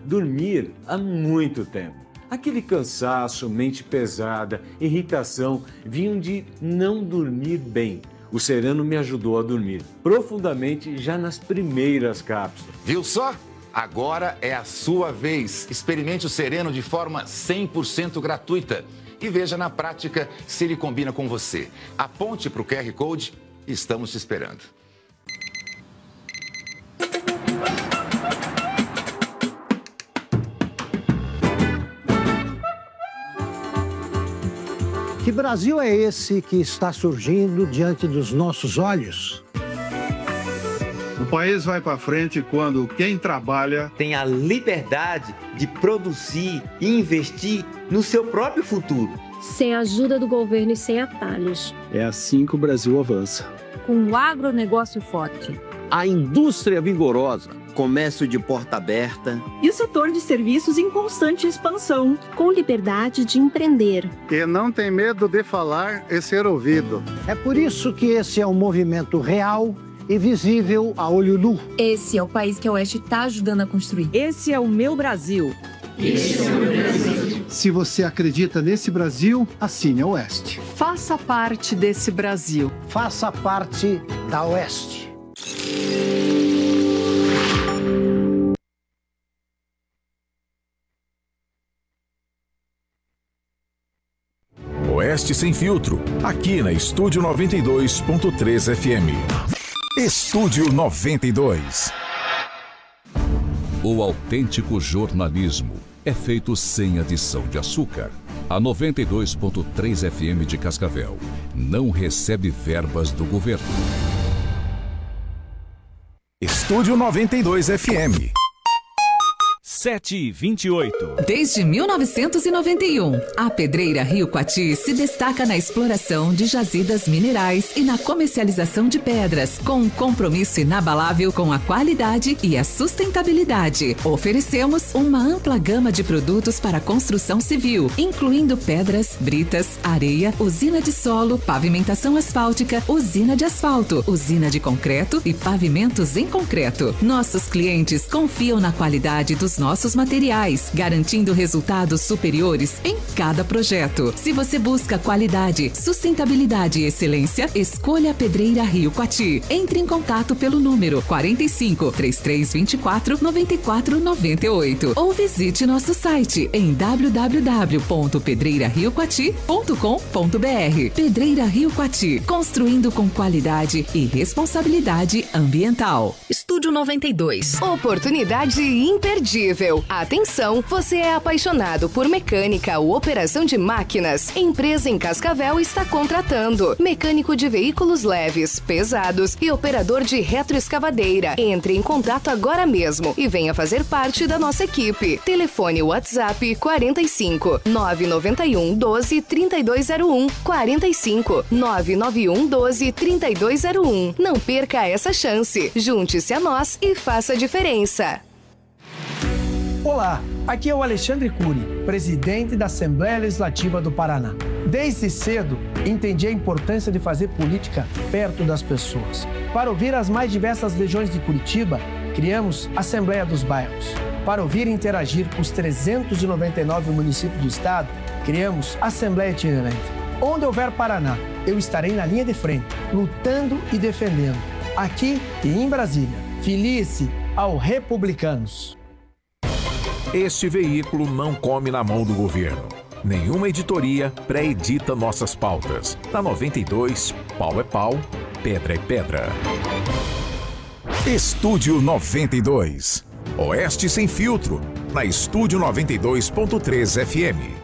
dormir há muito tempo. Aquele cansaço, mente pesada, irritação vinham de não dormir bem. O Sereno me ajudou a dormir profundamente já nas primeiras cápsulas. Viu só? Agora é a sua vez. Experimente o Sereno de forma 100% gratuita e veja na prática se ele combina com você. Aponte para o QR Code e estamos te esperando. Que Brasil é esse que está surgindo diante dos nossos olhos? O país vai para frente quando quem trabalha tem a liberdade de produzir e investir no seu próprio futuro. Sem a ajuda do governo e sem atalhos. É assim que o Brasil avança. Com o agronegócio forte. A indústria vigorosa. Comércio de porta aberta. E o setor de serviços em constante expansão. Com liberdade de empreender. E não tem medo de falar e ser ouvido. É por isso que esse é um movimento real e visível a olho nu. Esse é o país que a Oeste está ajudando a construir. Esse é o meu Brasil. Esse é o meu Brasil. Se você acredita nesse Brasil, assine a Oeste. Faça parte desse Brasil. Faça parte da Oeste. Oeste Sem Filtro, aqui na Estúdio 92.3 FM. Estúdio 92. O autêntico jornalismo é feito sem adição de açúcar. A 92.3 FM de Cascavel não recebe verbas do governo. Estúdio 92 FM. 7h28. Desde 1991, a Pedreira Rio Coati se destaca na exploração de jazidas minerais e na comercialização de pedras, com um compromisso inabalável com a qualidade e a sustentabilidade. Oferecemos uma ampla gama de produtos para construção civil, incluindo pedras, britas, areia, usina de solo, pavimentação asfáltica, usina de asfalto, usina de concreto e pavimentos em concreto. Nossos clientes confiam na qualidade dos nossos materiais, garantindo resultados superiores em cada projeto. Se você busca qualidade, sustentabilidade e excelência, escolha a Pedreira Rio Coati. Entre em contato pelo número 45 3324 9498 ou visite nosso site em www.pedreirariocoati.com.br. Pedreira Rio Coati, construindo com qualidade e responsabilidade ambiental. Estúdio 92. Oportunidade imperdível. Atenção, você é apaixonado por mecânica ou operação de máquinas? Empresa em Cascavel está contratando mecânico de veículos leves, pesados e operador de retroescavadeira. Entre em contato agora mesmo e venha fazer parte da nossa equipe. Telefone WhatsApp 45 991 12 3201 45 991 12 3201. Não perca essa chance. Junte-se a nós e faça a diferença. Olá, aqui é o Alexandre Cury, presidente da Assembleia Legislativa do Paraná. Desde cedo, entendi a importância de fazer política perto das pessoas. Para ouvir as mais diversas regiões de Curitiba, criamos a Assembleia dos Bairros. Para ouvir e interagir com os 399 municípios do estado, criamos a Assembleia Itinerante. Onde houver Paraná, eu estarei na linha de frente, lutando e defendendo. Aqui e em Brasília. Filie-se ao Republicanos. Este veículo não come na mão do governo. Nenhuma editoria pré-edita nossas pautas. Na 92, pau é pau, pedra é pedra. Estúdio 92. Oeste Sem Filtro, na Estúdio 92.3 FM.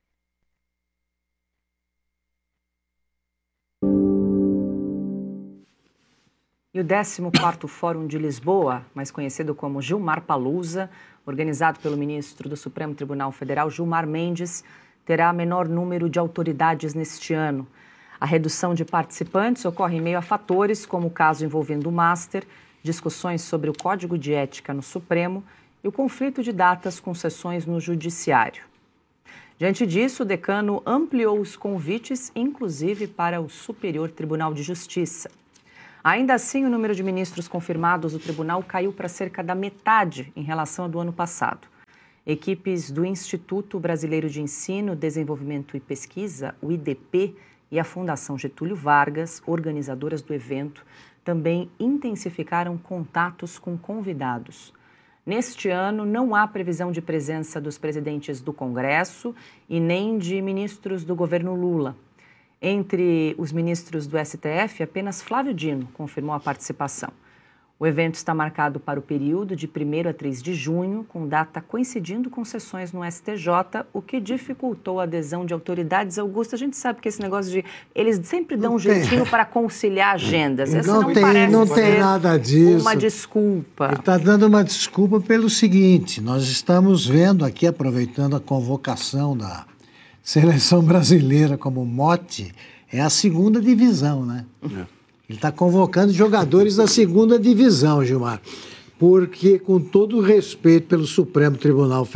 E o 14º Fórum de Lisboa, mais conhecido como Gilmar Palusa, organizado pelo ministro do Supremo Tribunal Federal, Gilmar Mendes, terá menor número de autoridades neste ano. A redução de participantes ocorre em meio a fatores como o caso envolvendo o Master, discussões sobre o Código de Ética no Supremo e o conflito de datas com sessões no Judiciário. Diante disso, o decano ampliou os convites, inclusive para o Superior Tribunal de Justiça. Ainda assim, o número de ministros confirmados do tribunal caiu para cerca da metade em relação ao do ano passado. Equipes do Instituto Brasileiro de Ensino, Desenvolvimento e Pesquisa, o IDP, e a Fundação Getúlio Vargas, organizadoras do evento, também intensificaram contatos com convidados. Neste ano, não há previsão de presença dos presidentes do Congresso e nem de ministros do governo Lula. Entre os ministros do STF, apenas Flávio Dino confirmou a participação. O evento está marcado para o período de 1º a 3 de junho, com data coincidindo com sessões no STJ, o que dificultou a adesão de autoridades. Augusto, a gente sabe que esse negócio de... Eles sempre dão um jeitinho para conciliar agendas. Essa não tem nada disso. Uma desculpa. Ele está dando uma desculpa pelo seguinte, nós estamos vendo aqui, aproveitando a convocação da seleção brasileira como mote, é a 2ª divisão, né? Ele está convocando jogadores da 2ª divisão, Gilmar, porque, com todo o respeito pelo Supremo Tribunal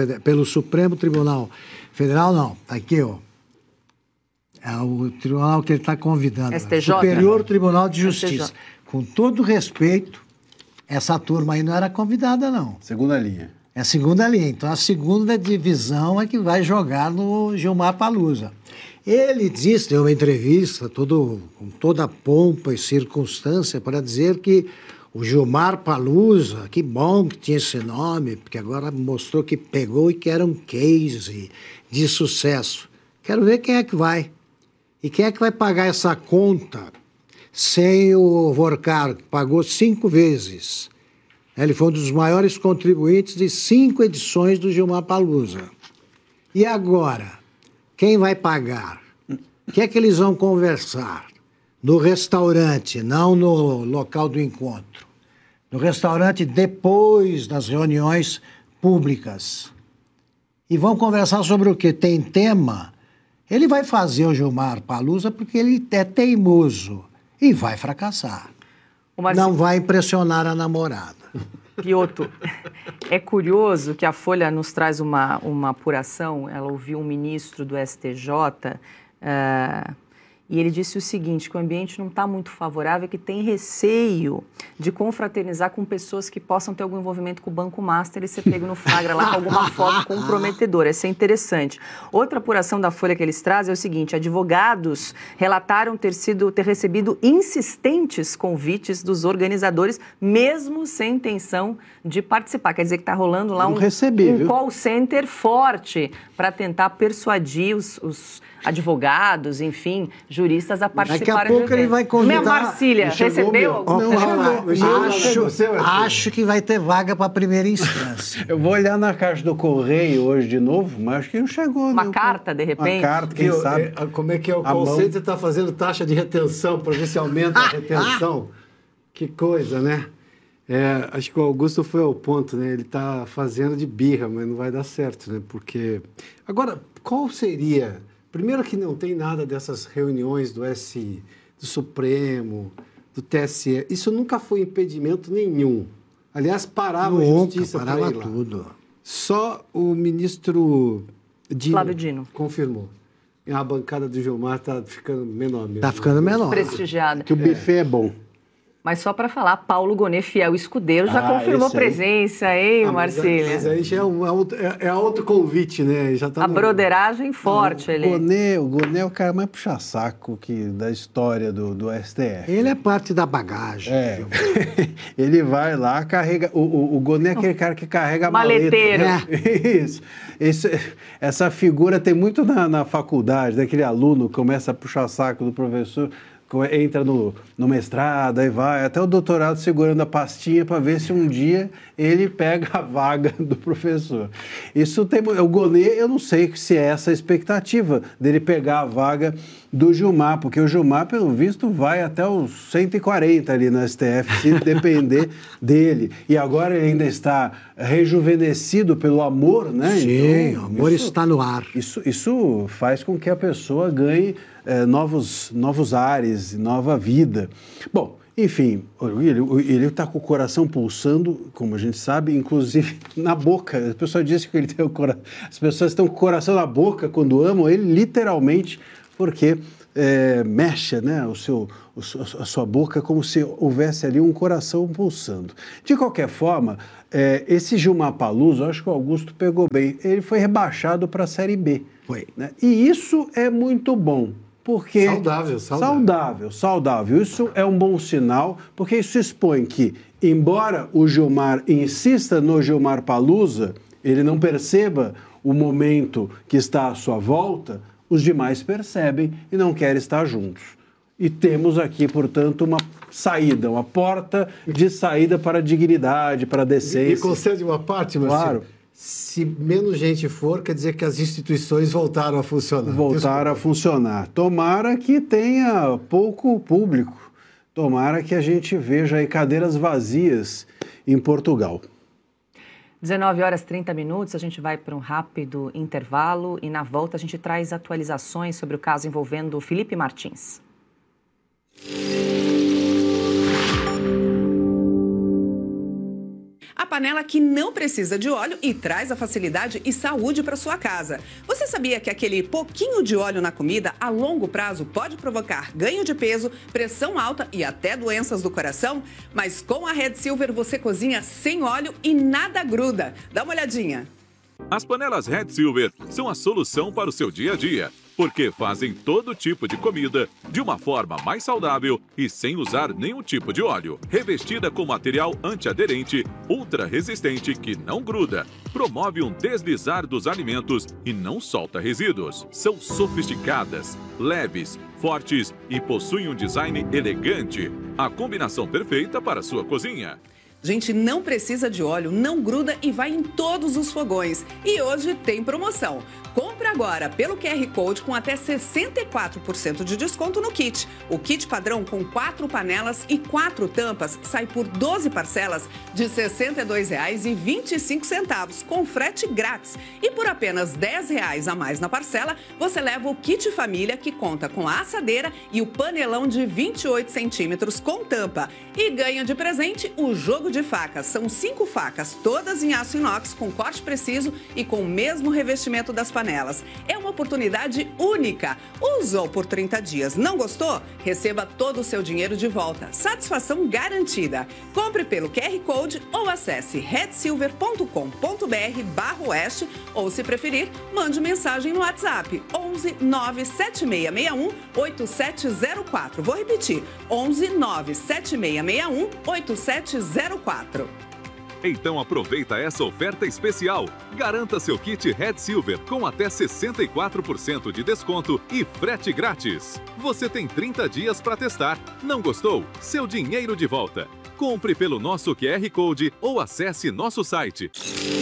Federal, não, tá aqui, ó, é o tribunal que ele está convidando, STJ, Superior Tribunal de Justiça. STJ. Com todo o respeito, essa turma aí não era convidada, não. Segunda linha. É a 2ª linha, então a 2ª divisão é que vai jogar no Gilmar Palusa. Ele disse, deu uma entrevista com toda a pompa e circunstância para dizer que o Gilmar Palusa, que bom que tinha esse nome, porque agora mostrou que pegou e que era um case de sucesso. Quero ver quem é que vai. E quem é que vai pagar essa conta sem o Vorcar, que pagou 5 vezes. Ele foi um dos maiores contribuintes de 5 edições do Gilmar Palusa. E agora? Quem vai pagar? O que é que eles vão conversar? No restaurante, não no local do encontro. No restaurante depois das reuniões públicas. E vão conversar sobre o quê? Tem tema? Ele vai fazer o Gilmar Palusa porque ele é teimoso e vai fracassar. Não vai impressionar a namorada. Piotr, é curioso que a Folha nos traz uma apuração, ela ouviu um ministro do STJ e ele disse o seguinte, que o ambiente não está muito favorável, que tem receio de confraternizar com pessoas que possam ter algum envolvimento com o Banco Master e ser pego no flagra lá com alguma foto comprometedora. Isso é interessante. Outra apuração da Folha que eles trazem é o seguinte, advogados relataram ter recebido insistentes convites dos organizadores, mesmo sem intenção de participar. Quer dizer que está rolando lá um call center forte para tentar persuadir os advogados, enfim, juristas a participarem. Daqui a pouco ele vai convidar... Minha Marcília, recebeu? Acho que vai ter vaga para a primeira instância. Eu vou olhar na caixa do correio hoje de novo, mas acho que não chegou. Uma carta, de repente? Uma carta, quem sabe? Como é que é o call center está fazendo taxa de retenção para ver se aumenta a retenção? Que coisa, né? Acho que o Augusto foi ao ponto, né? Ele está fazendo de birra, mas não vai dar certo, né? Porque... Agora, qual seria... Primeiro que não tem nada dessas reuniões do Supremo, do TSE. Isso nunca foi impedimento nenhum. Aliás, parava a justiça para ir lá. Tudo. Só o ministro Flávio Dino confirmou. E a bancada do Gilmar está ficando menor mesmo. Está ficando menor. Prestigiada. Que o buffet é bom. Mas só para falar, Paulo Gonet, fiel escudeiro, já confirmou presença, hein, Marcília? Mas aí já é outro convite, né? Já tá broderagem forte ali. O Gonet é o cara mais puxa-saco da história do STF. Ele é parte da bagagem. Ele vai lá, carrega... O Gonet é aquele cara que carrega a maleteiro. Isso. Essa figura tem muito na faculdade, daquele aluno que começa a puxar saco do professor... Entra no mestrado, aí vai, até o doutorado segurando a pastinha para ver se um dia ele pega a vaga do professor. Isso tem... O Gonet, eu não sei se é essa a expectativa dele pegar a vaga do Gilmar, porque o Gilmar, pelo visto, vai até os 140 ali no STF, se depender dele. E agora ele ainda está rejuvenescido pelo amor, né? Sim, então, o amor está no ar. Isso faz com que a pessoa ganhe novos ares, nova vida. Bom, enfim, ele está com o coração pulsando, como a gente sabe, inclusive na boca. A pessoa disse que ele tem as pessoas estão com o coração na boca quando amam ele, literalmente, porque mexe, né, a sua boca como se houvesse ali um coração pulsando. De qualquer forma, esse Gilmar Paluza, eu acho que o Augusto pegou bem, ele foi rebaixado para a Série B. Foi. Né? E isso é muito bom. Porque saudável. Isso é um bom sinal, porque isso expõe que, embora o Gilmar insista no Gilmar Paluza, ele não perceba o momento que está à sua volta, os demais percebem e não querem estar juntos. E temos aqui, portanto, uma saída, uma porta de saída para a dignidade, para a decência. Me concede uma parte, Marcelo? Claro. Se menos gente for, quer dizer que as instituições voltaram a funcionar. Voltaram a funcionar. Tomara que tenha pouco público. Tomara que a gente veja aí cadeiras vazias em Portugal. 19h30, a gente vai para um rápido intervalo e na volta a gente traz atualizações sobre o caso envolvendo o Felipe Martins. A panela que não precisa de óleo e traz a facilidade e saúde para sua casa. Você sabia que aquele pouquinho de óleo na comida, a longo prazo, pode provocar ganho de peso, pressão alta e até doenças do coração? Mas com a Red Silver você cozinha sem óleo e nada gruda. Dá uma olhadinha. As panelas Red Silver são a solução para o seu dia a dia, porque fazem todo tipo de comida de uma forma mais saudável e sem usar nenhum tipo de óleo. Revestida com material antiaderente, ultra resistente que não gruda, promove um deslizar dos alimentos e não solta resíduos. São sofisticadas, leves, fortes e possuem um design elegante. A combinação perfeita para a sua cozinha. Gente, não precisa de óleo, não gruda e vai em todos os fogões. E hoje tem promoção. Compre agora pelo QR Code com até 64% de desconto no kit. O kit padrão com 4 panelas e 4 tampas sai por 12 parcelas de R$ 62,25 com frete grátis. E por apenas R$ 10 a mais na parcela, você leva o kit família que conta com a assadeira e o panelão de 28 centímetros com tampa. E ganha de presente o jogo de facas. São 5 facas, todas em aço inox com corte preciso e com o mesmo revestimento das panelas. É uma oportunidade única. Usou por 30 dias, não gostou? Receba todo o seu dinheiro de volta. Satisfação garantida. Compre pelo QR Code ou acesse redsilver.com.br/oeste ou, se preferir, mande mensagem no WhatsApp 11 97661 8704. Vou repetir, 11 97661 8704. Então aproveita essa oferta especial. Garanta seu kit Red Silver com até 64% de desconto e frete grátis. Você tem 30 dias para testar. Não gostou? Seu dinheiro de volta. Compre pelo nosso QR Code ou acesse nosso site.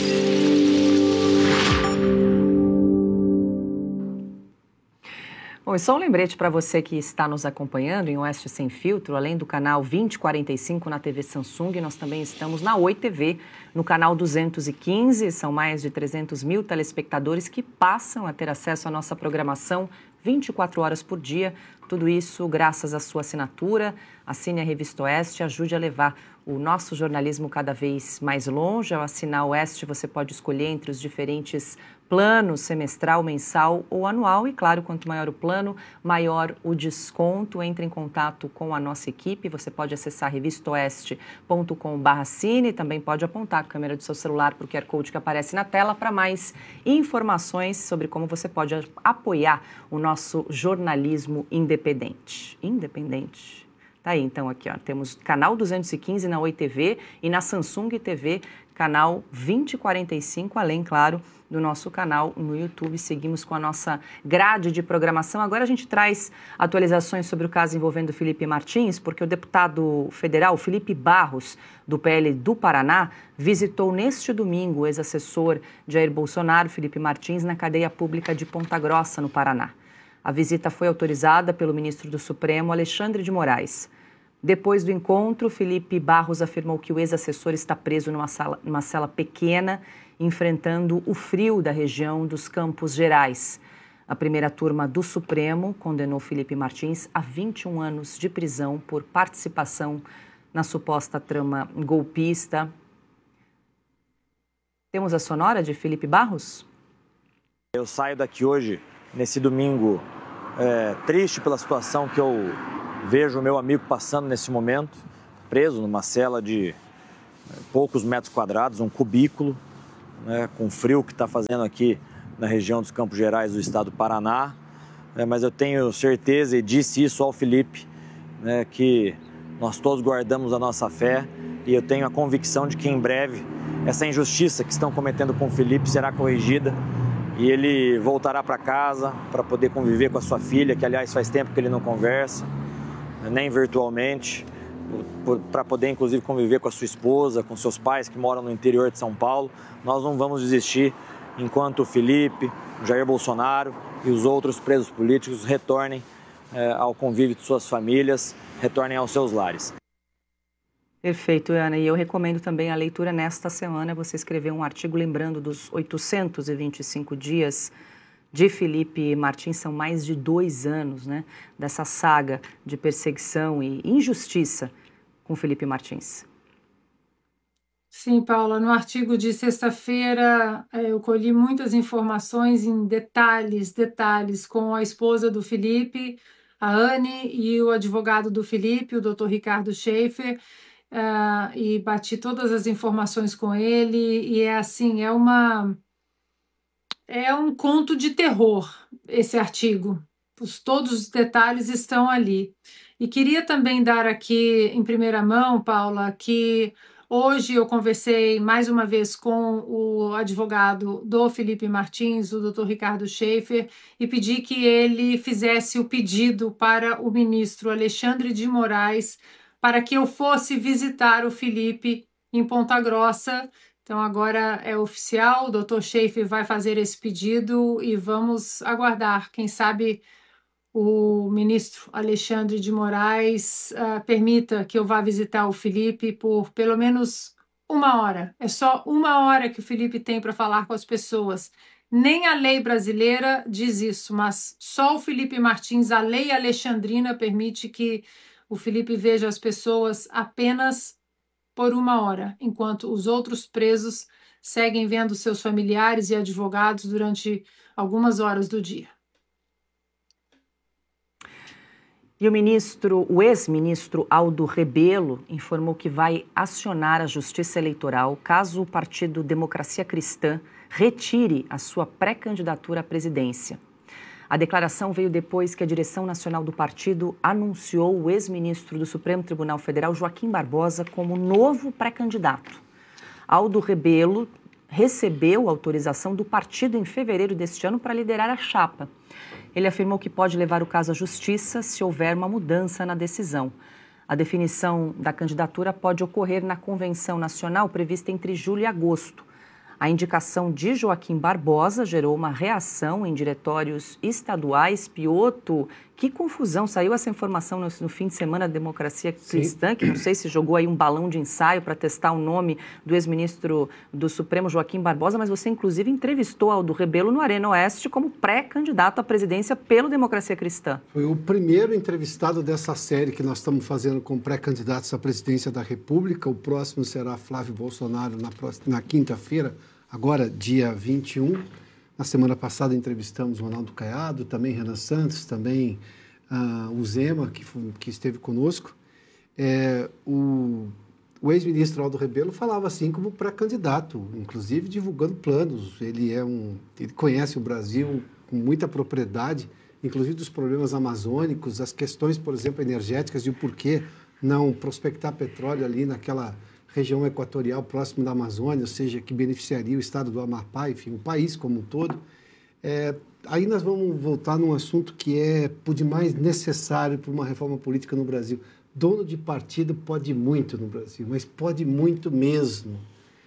Bom, e só um lembrete para você que está nos acompanhando em Oeste Sem Filtro, além do canal 2045 na TV Samsung, nós também estamos na Oi TV, no canal 215. São mais de 300 mil telespectadores que passam a ter acesso à nossa programação 24 horas por dia. Tudo isso graças à sua assinatura. Assine a Revista Oeste, ajude a levar o nosso jornalismo cada vez mais longe. Ao assinar Oeste, você pode escolher entre os diferentes planos, semestral, mensal ou anual. E claro, quanto maior o plano, maior o desconto. Entre em contato com a nossa equipe. Você pode acessar revistaoeste.com/assine. Também pode apontar a câmera do seu celular para o QR Code que aparece na tela para mais informações sobre como você pode apoiar o nosso jornalismo independente. Independente. Tá aí, então, aqui, ó, temos canal 215 na Oi TV e na Samsung TV, canal 2045, além, claro, do nosso canal no YouTube. Seguimos com a nossa grade de programação. Agora a gente traz atualizações sobre o caso envolvendo Felipe Martins, porque o deputado federal Felipe Barros, do PL do Paraná, visitou neste domingo o ex-assessor Jair Bolsonaro, Felipe Martins, na cadeia pública de Ponta Grossa, no Paraná. A visita foi autorizada pelo ministro do Supremo, Alexandre de Moraes. Depois do encontro, Felipe Barros afirmou que o ex-assessor está preso numa cela pequena, enfrentando o frio da região dos Campos Gerais. A primeira turma do Supremo condenou Felipe Martins a 21 anos de prisão por participação na suposta trama golpista. Temos a sonora de Felipe Barros? Eu saio daqui hoje, nesse domingo triste pela situação que eu vejo o meu amigo passando nesse momento, preso numa cela de poucos metros quadrados, um cubículo, né, com o frio que está fazendo aqui na região dos Campos Gerais do estado do Paraná. Mas eu tenho certeza, e disse isso ao Felipe, né, que nós todos guardamos a nossa fé, e eu tenho a convicção de que em breve essa injustiça que estão cometendo com o Felipe será corrigida e ele voltará para casa para poder conviver com a sua filha, que aliás faz tempo que ele não conversa, nem virtualmente, para poder inclusive conviver com a sua esposa, com seus pais que moram no interior de São Paulo. Nós não vamos desistir enquanto o Felipe, o Jair Bolsonaro e os outros presos políticos retornem ao convívio de suas famílias, retornem aos seus lares. Perfeito, Ana. E eu recomendo também a leitura nesta semana. Você escreveu um artigo lembrando dos 825 dias de Felipe Martins. São mais de 2 anos, né, dessa saga de perseguição e injustiça com Felipe Martins. Sim, Paula, no artigo de sexta-feira eu colhi muitas informações em detalhes com a esposa do Felipe, a Anne, e o advogado do Felipe, o Dr. Ricardo Schaefer, e bati todas as informações com ele, e é assim, é um conto de terror esse artigo, todos os detalhes estão ali. E queria também dar aqui em primeira mão, Paula, que hoje eu conversei mais uma vez com o advogado do Felipe Martins, o Dr. Ricardo Schaefer, e pedi que ele fizesse o pedido para o ministro Alexandre de Moraes para que eu fosse visitar o Felipe em Ponta Grossa. Então agora é oficial, o Dr. Schaefer vai fazer esse pedido e vamos aguardar, quem sabe o ministro Alexandre de Moraes permita que eu vá visitar o Felipe por pelo menos 1 hora. É só 1 hora que o Felipe tem para falar com as pessoas. Nem a lei brasileira diz isso, mas só o Felipe Martins, a lei alexandrina, permite que o Felipe veja as pessoas apenas por 1 hora, enquanto os outros presos seguem vendo seus familiares e advogados durante algumas horas do dia. E o ex-ministro Aldo Rebelo informou que vai acionar a Justiça Eleitoral caso o partido Democracia Cristã retire a sua pré-candidatura à presidência. A declaração veio depois que a direção nacional do partido anunciou o ex-ministro do Supremo Tribunal Federal, Joaquim Barbosa, como novo pré-candidato. Aldo Rebelo recebeu autorização do partido em fevereiro deste ano para liderar a chapa. Ele afirmou que pode levar o caso à justiça se houver uma mudança na decisão. A definição da candidatura pode ocorrer na convenção nacional prevista entre julho e agosto. A indicação de Joaquim Barbosa gerou uma reação em diretórios estaduais. Pioto, que confusão, saiu essa informação no fim de semana da Democracia Cristã, que não sei se jogou aí um balão de ensaio para testar o nome do ex-ministro do Supremo, Joaquim Barbosa, mas você inclusive entrevistou Aldo Rebelo no Arena Oeste como pré-candidato à presidência pelo Democracia Cristã. Foi o primeiro entrevistado dessa série que nós estamos fazendo com pré-candidatos à presidência da República. O próximo será Flávio Bolsonaro na quinta-feira, agora dia 21. Na semana passada entrevistamos o Ronaldo Caiado, também Renan Santos, também o Zema, que esteve conosco. O ex-ministro Aldo Rebelo falava assim como pré-candidato, inclusive divulgando planos. Ele conhece o Brasil com muita propriedade, inclusive dos problemas amazônicos, as questões, por exemplo, energéticas e o porquê não prospectar petróleo ali naquela região equatorial próximo da Amazônia, ou seja, que beneficiaria o estado do Amapá, enfim, o país como um todo. Aí nós vamos voltar num assunto que é por demais necessário para uma reforma política no Brasil. Dono de partido pode muito no Brasil, mas pode muito mesmo.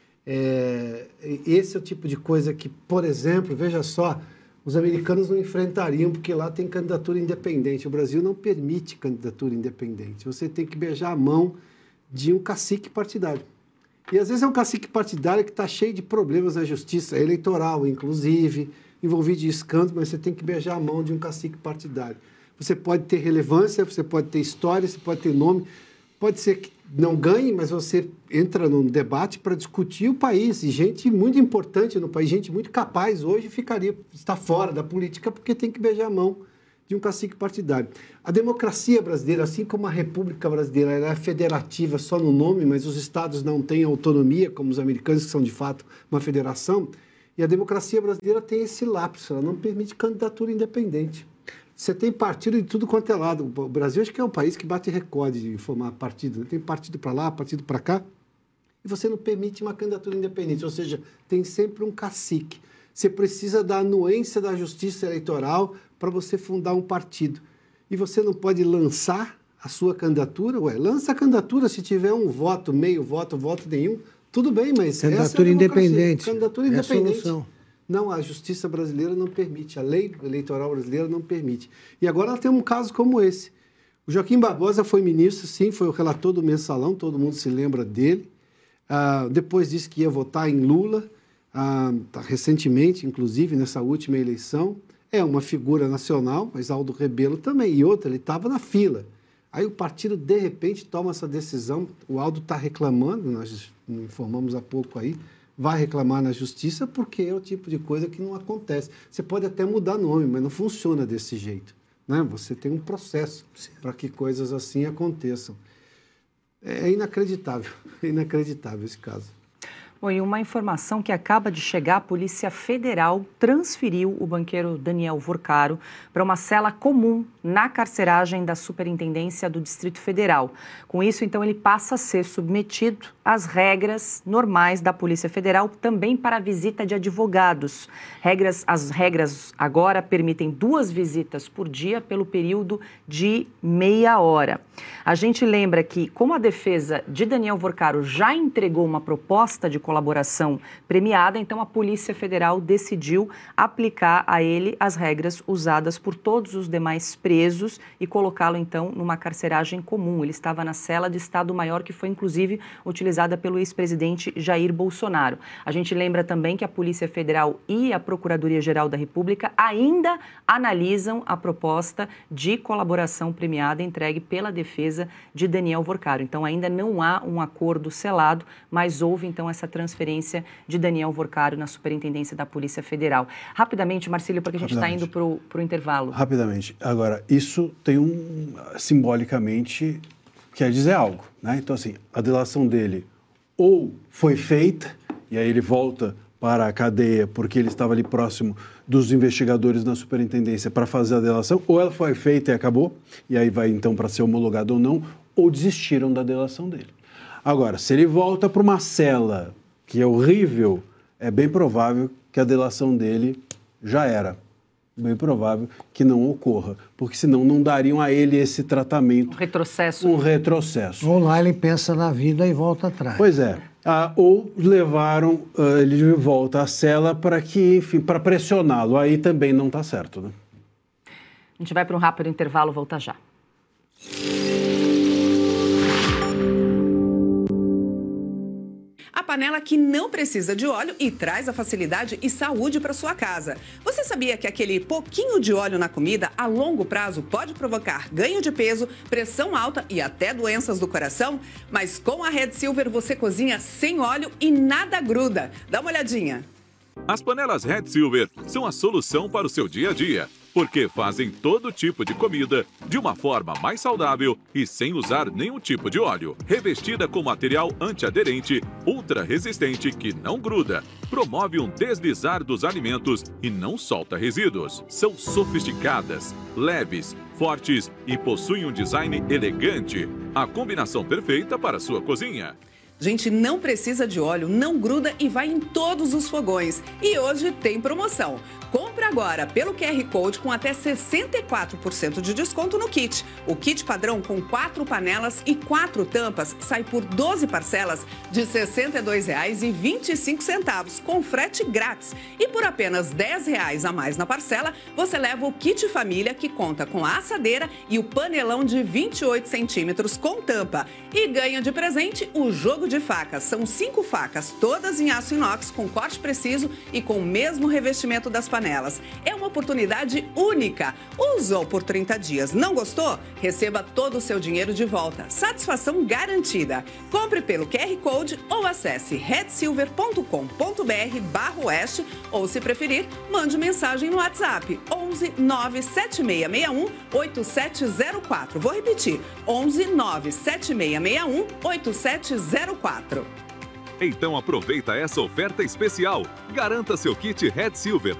Esse é o tipo de coisa que, por exemplo, veja só, os americanos não enfrentariam, porque lá tem candidatura independente. O Brasil não permite candidatura independente. Você tem que beijar a mão de um cacique partidário. E às vezes é um cacique partidário que está cheio de problemas na justiça eleitoral, inclusive, envolvido em escândalo, mas você tem que beijar a mão de um cacique partidário. Você pode ter relevância, você pode ter história, você pode ter nome, pode ser que não ganhe, mas você entra num debate para discutir o país, e gente muito importante no país, gente muito capaz hoje está fora da política porque tem que beijar a mão de um cacique partidário. A democracia brasileira, assim como a República Brasileira, ela é federativa só no nome, mas os estados não têm autonomia, como os americanos, que são de fato uma federação, e a democracia brasileira tem esse lapso, ela não permite candidatura independente. Você tem partido de tudo quanto é lado. O Brasil acho que é um país que bate recorde de formar partido. Tem partido para lá, partido para cá, e você não permite uma candidatura independente, ou seja, tem sempre um cacique. Você precisa da anuência da justiça eleitoral para você fundar um partido. E você não pode lançar a sua candidatura? Lança a candidatura se tiver um voto, meio voto, voto nenhum. Tudo bem, mas candidatura essa é independente. Candidatura é independente. A solução. Não, a justiça brasileira não permite, a lei eleitoral brasileira não permite. E agora ela tem um caso como esse. O Joaquim Barbosa foi ministro, sim, foi o relator do Mensalão, todo mundo se lembra dele. Depois disse que ia votar em Lula, recentemente, inclusive, nessa última eleição. É uma figura nacional, mas Aldo Rebelo também. E outra, ele estava na fila. Aí o partido, de repente, toma essa decisão. O Aldo está reclamando, nós informamos há pouco aí, vai reclamar na justiça porque é o tipo de coisa que não acontece. Você pode até mudar nome, mas não funciona desse jeito, né? Você tem um processo para que coisas assim aconteçam. É inacreditável esse caso. Bom, e uma informação que acaba de chegar, a Polícia Federal transferiu o banqueiro Daniel Vorcaro para uma cela comum na carceragem da Superintendência do Distrito Federal. Com isso, então, ele passa a ser submetido às regras normais da Polícia Federal, também para a visita de advogados. As regras agora permitem 2 visitas por dia pelo período de meia hora. A gente lembra que, como a defesa de Daniel Vorcaro já entregou uma proposta de colaboração premiada, então a Polícia Federal decidiu aplicar a ele as regras usadas por todos os demais presos e colocá-lo, então, numa carceragem comum. Ele estava na cela de Estado-Maior, que foi, inclusive, utilizada pelo ex-presidente Jair Bolsonaro. A gente lembra também que a Polícia Federal e a Procuradoria-Geral da República ainda analisam a proposta de colaboração premiada entregue pela defesa de Daniel Vorcaro. Então, ainda não há um acordo selado, mas houve, então, essa transferência de Daniel Vorcaro na Superintendência da Polícia Federal. Rapidamente, Marcílio, porque a gente está indo para o intervalo. Rapidamente. Agora, isso tem simbolicamente, quer dizer algo, né? Então, assim, a delação dele ou foi feita, e aí ele volta para a cadeia porque ele estava ali próximo dos investigadores na superintendência para fazer a delação, ou ela foi feita e acabou, e aí vai então para ser homologado ou não, ou desistiram da delação dele. Agora, se ele volta para uma cela que é horrível, é bem provável que a delação dele já era. Bem provável que não ocorra, porque senão não dariam a ele esse tratamento. Um retrocesso. Ou lá ele pensa na vida e volta atrás. Pois é. Ou levaram ele de volta à cela para que, enfim, para pressioná-lo. Aí também não está certo, né? A gente vai para um rápido intervalo, volta já. A panela que não precisa de óleo e traz a facilidade e saúde para sua casa. Você sabia que aquele pouquinho de óleo na comida, a longo prazo, pode provocar ganho de peso, pressão alta e até doenças do coração? Mas com a Red Silver você cozinha sem óleo e nada gruda. Dá uma olhadinha. As panelas Red Silver são a solução para o seu dia a dia, porque fazem todo tipo de comida de uma forma mais saudável e sem usar nenhum tipo de óleo. Revestida com material antiaderente, ultra resistente que não gruda, promove um deslizar dos alimentos e não solta resíduos. São sofisticadas, leves, fortes e possuem um design elegante. A combinação perfeita para a sua cozinha. Gente, não precisa de óleo, não gruda e vai em todos os fogões. E hoje tem promoção. Compre agora pelo QR Code com até 64% de desconto no kit. O kit padrão com 4 panelas e 4 tampas sai por 12 parcelas de R$ 62,25, com frete grátis. E por apenas R$ 10 a mais na parcela, você leva o kit família, que conta com a assadeira e o panelão de 28 centímetros com tampa. E ganha de presente o jogo de facas. São 5 facas, todas em aço inox, com corte preciso e com o mesmo revestimento das panelas. É uma oportunidade única. Usou por 30 dias, não gostou? Receba todo o seu dinheiro de volta. Satisfação garantida. Compre pelo QR Code ou acesse redsilver.com.br/oeste ou, se preferir, mande mensagem no WhatsApp 11 97661 8704. Vou repetir, 11 97661 8704. Então aproveita essa oferta especial. Garanta seu kit Red Silver